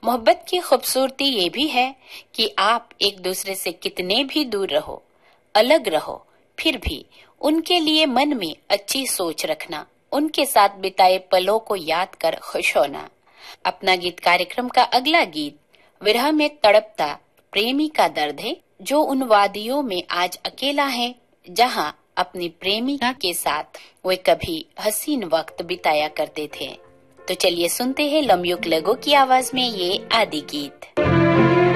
मोहब्बत की खूबसूरती ये भी है कि आप एक दूसरे से कितने भी दूर रहो, अलग रहो, फिर भी उनके लिए मन में अच्छी सोच रखना, उनके साथ बिताए पलों को याद कर खुश होना। अपना गीत कार्यक्रम का अगला गीत विरह में तड़पता प्रेमी का दर्द है, जो उन वादियों में आज अकेला है जहां अपनी प्रेमिका के साथ वे कभी हसीन वक्त बिताया करते थे। तो चलिए सुनते हैं लम्युक लगो की आवाज में ये आदि गीत।